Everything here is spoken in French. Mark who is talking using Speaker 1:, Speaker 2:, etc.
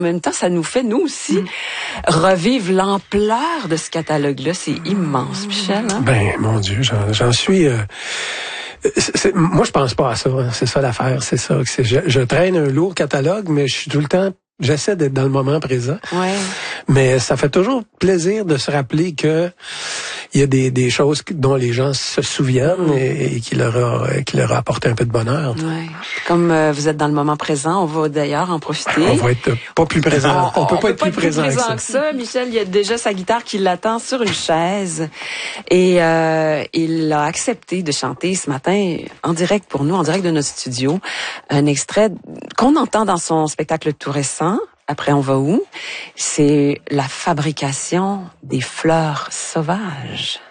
Speaker 1: En même temps, ça nous fait, nous aussi, revivre l'ampleur de ce catalogue-là. C'est immense, Michel. Hein?
Speaker 2: Ben, mon Dieu, j'en suis... moi, je pense pas à ça. Hein. C'est ça l'affaire, c'est ça. Je traîne un lourd catalogue, mais je suis tout le temps... J'essaie d'être dans le moment présent.
Speaker 1: Ouais.
Speaker 2: Mais ça fait toujours plaisir de se rappeler que il y a des choses dont les gens se souviennent et qui leur a apporté un peu de bonheur.
Speaker 1: Ouais. Comme vous êtes dans le moment présent, on va d'ailleurs en profiter.
Speaker 2: On va être pas plus présent. On peut pas être plus présent
Speaker 1: que ça. Michel, il y a déjà sa guitare qui l'attend sur une chaise et il a accepté de chanter ce matin en direct pour nous, en direct de notre studio, un extrait qu'on entend dans son spectacle tout récent. Après, on va où? C'est la fabrication des fleurs sauvages.